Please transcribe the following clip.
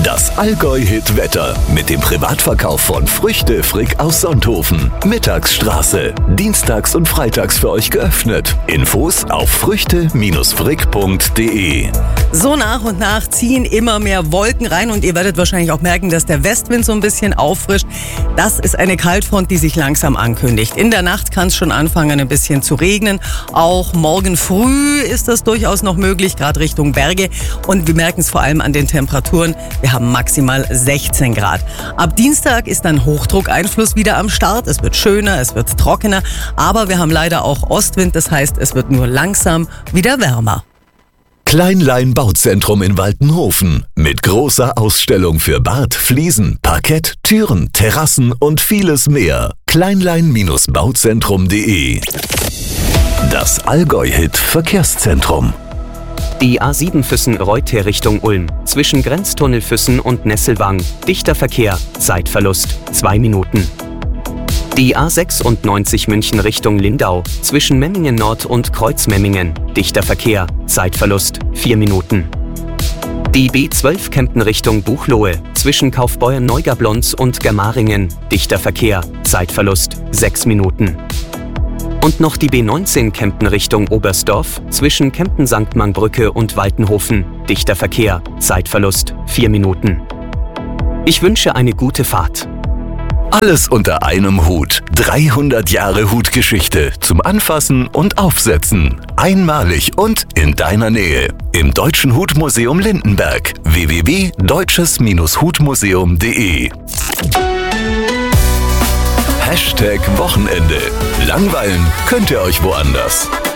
Das Allgäu-Hit-Wetter mit dem Privatverkauf von Früchte Frick aus Sonthofen. Mittagsstraße. Dienstags und freitags für euch geöffnet. Infos auf früchte-frick.de. So nach und nach ziehen immer mehr Wolken rein und ihr werdet wahrscheinlich auch merken, dass der Westwind so ein bisschen auffrischt. Das ist eine Kaltfront, die sich langsam ankündigt. In der Nacht kann es schon anfangen, ein bisschen zu regnen. Auch morgen früh ist das durchaus noch möglich, gerade Richtung Berge. Und wir merken es vor allem an den Temperaturen. Wir haben maximal 16 Grad. Ab Dienstag ist dann Hochdruckeinfluss wieder am Start. Es wird schöner, es wird trockener. Aber wir haben leider auch Ostwind. Das heißt, es wird nur langsam wieder wärmer. Kleinlein Bauzentrum in Waltenhofen mit großer Ausstellung für Bad, Fliesen, Parkett, Türen, Terrassen und vieles mehr. Kleinlein-Bauzentrum.de. Das Allgäu-Hit Verkehrszentrum. Die A7 Füssen-Reuter Richtung Ulm. Zwischen Grenztunnel Füssen und Nesselwang. Dichter Verkehr. Zeitverlust 2 Minuten. Die A96 München Richtung Lindau. Zwischen Memmingen Nord und Kreuzmemmingen. Dichter Verkehr. Zeitverlust 4 Minuten. Die B12 Kempten Richtung Buchloe. Zwischen Kaufbeuern-Neugablonz und Germaringen. Dichter Verkehr. Zeitverlust 6 Minuten. Und noch die B19 Kempten Richtung Oberstdorf, zwischen Kempten-St. Mangbrücke und Waltenhofen. Dichter Verkehr, Zeitverlust 4 Minuten. Ich wünsche eine gute Fahrt. Alles unter einem Hut. 300 Jahre Hutgeschichte zum Anfassen und Aufsetzen. Einmalig und in deiner Nähe. Im Deutschen Hutmuseum Lindenberg. www.deutsches-hutmuseum.de. #Wochenende. Langweilen könnt ihr euch woanders.